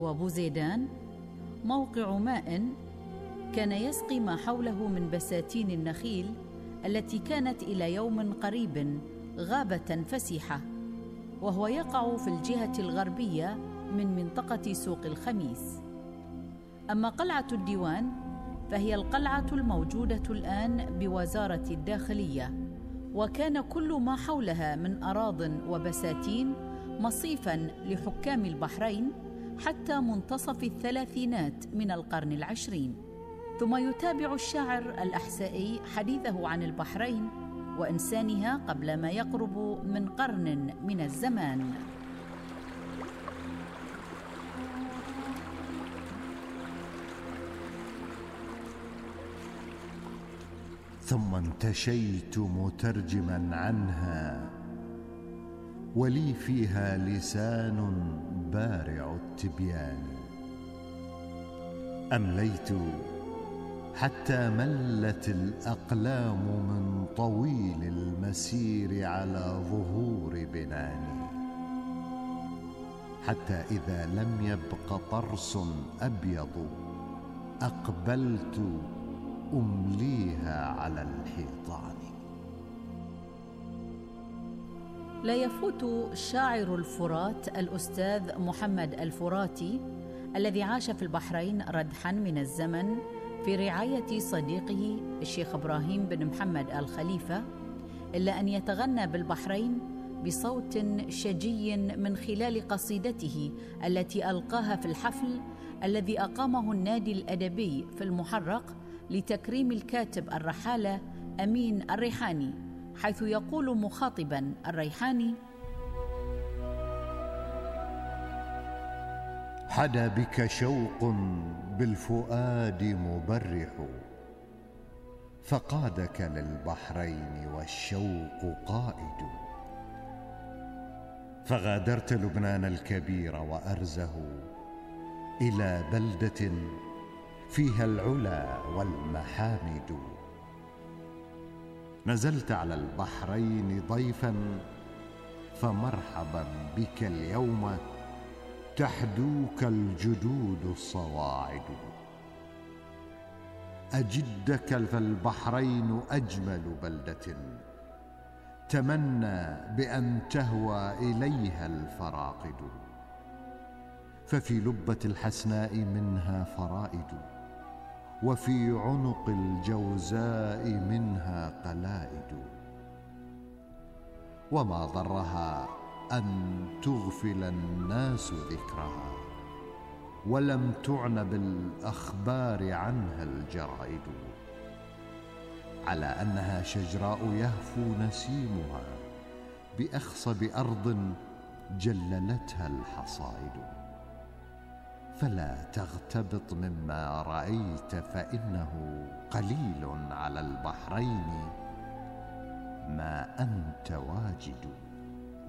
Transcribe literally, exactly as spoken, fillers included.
وبوزيدان موقع ماء كان يسقي ما حوله من بساتين النخيل التي كانت إلى يوم قريب غابة فسيحة، وهو يقع في الجهة الغربية من منطقة سوق الخميس. أما قلعة الديوان فهي القلعة الموجودة الآن بوزارة الداخلية، وكان كل ما حولها من أراضٍ وبساتين مصيفاً لحكام البحرين حتى منتصف الثلاثينات من القرن العشرين. ثم يتابع الشاعر الأحسائي حديثه عن البحرين وإنسانها قبل ما يقرب من قرن من الزمان. ثم انتشيت مترجما عنها، ولي فيها لسان بارع التبيان. أمليت حتى ملت الأقلام من طويل المسير على ظهور بناني، حتى إذا لم يبق طرس أبيض أقبلت أمليها على الحيطان. لا يفوت شاعر الفرات الأستاذ محمد الفراتي الذي عاش في البحرين ردحاً من الزمن في رعاية صديقه الشيخ إبراهيم بن محمد الخليفة، إلا أن يتغنى بالبحرين بصوت شجي من خلال قصيدته التي ألقاها في الحفل الذي أقامه النادي الأدبي في المحرق لتكريم الكاتب الرحالة أمين الريحاني، حيث يقول مخاطباً الريحاني: حدا بك شوق بالفؤاد مبرح، فقادك للبحرين والشوق قائد. فغادرت لبنان الكبير وأرزه إلى بلدة فيها العلا والمحامد. نزلت على البحرين ضيفا، فمرحبا بك اليوم تحدوك الجدود الصواعد. أجدك فالبحرين أجمل بلدة، تمنى بأن تهوى إليها الفراقد. ففي لبة الحسناء منها فرائد، وفي عنق الجوزاء منها قلائد. وما ضرها أن تغفل الناس ذكرها، ولم تعنى بالأخبار عنها الجرائد. على أنها شجراء يهفو نسيمها بأخصب أرض جللتها الحصائد. فلا تغتبط مما رأيت، فإنه قليل على البحرين ما أنت واجد.